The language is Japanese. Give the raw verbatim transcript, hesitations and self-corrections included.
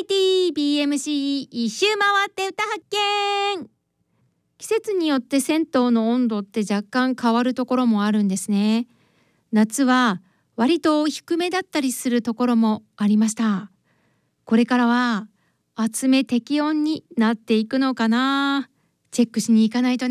ティー ビーエムシー 一周回って歌発見。季節によって銭湯の温度って若干変わるところもあるんですね。夏は割と低めだったりするところもありました。これからは厚め適温になっていくのかな。チェックしに行かないとね。